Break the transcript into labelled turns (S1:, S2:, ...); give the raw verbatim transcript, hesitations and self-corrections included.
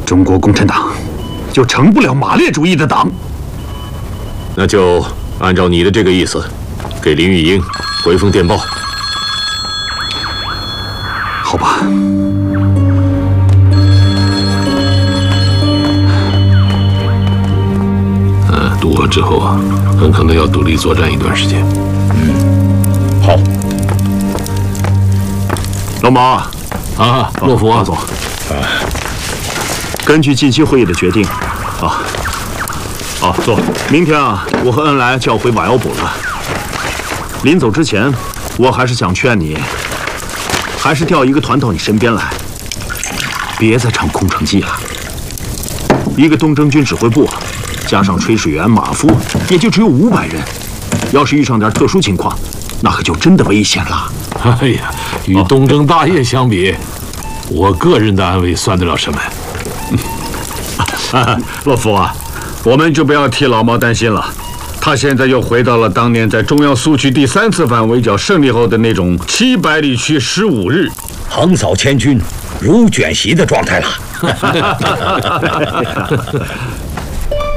S1: 中国共产党就成不了马列主义的党。
S2: 那就按照你的这个意思，给林玉英回封电报。
S1: 好吧。
S3: 嗯，渡河之后啊，很可能要独立作战一段时间。
S2: 嗯，好。
S1: 老毛
S3: 啊，洛夫，
S1: 老总。啊，根据近期会议的决定，啊。 啊，坐。明天啊，我和恩来就要回瓦窑堡了。临走之前，我还是想劝你，还是调一个团到你身边来，别再唱空城计了。一个东征军指挥部，加上炊事员、马夫，也就只有五百人。要是遇上点特殊情况，那可就真的危险了。
S3: 哎呀，与东征大业相比，我个人的安危算得了什么？
S4: 啊，洛夫啊。 我们就不要替老毛担心了，他现在又回到了当年在中央苏区第三次反围剿胜利后的那种七百里去十五日，
S5: 横扫千军、如卷席的状态了。